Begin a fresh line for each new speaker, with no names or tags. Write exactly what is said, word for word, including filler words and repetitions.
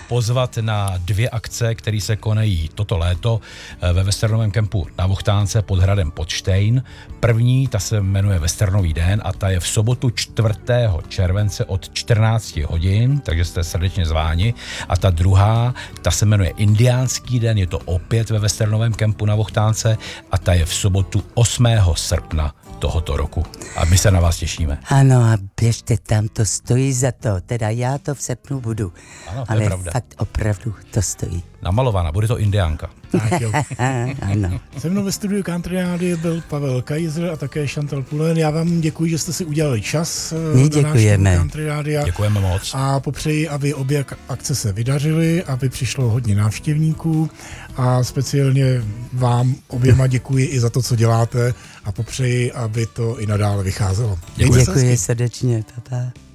pozvat na dvě akce, které se konají toto léto ve westernovém kempu na Vochtánce pod hradem Podštejn. První, ta se jmenuje Westernový den a ta je v sobotu čtvrtého července od čtrnácti hodin, takže jste srdečně zváni. A ta druhá, ta se jmenuje Indiánský den, je to opět ve westernovém kempu na Vochtánce a ta je v sobotu osmého srpna tohoto roku. A my se na vás těšíme.
Ano, a běžte tam, to stojí za to. Teda já to v srpnu budu.
Ano, to
ale
je pravda.
Fakt opravdu to stojí.
Namalovaná, bude to Indiánka.
Tak jo.
Ano.
Se mnou ve studiu Country Rádia byl Pavel Kaiser a také Chantal Pullen. Já vám děkuji, že jste si udělali čas.
My děkujeme.
Country Rádia.
Děkujeme moc.
A popřeji, aby obě akce se vydařily, aby přišlo hodně návštěvníků a speciálně vám oběma děkuji i za to, co děláte a popřeji, aby to i nadále vycházelo.
Děkuji srdečně, papa.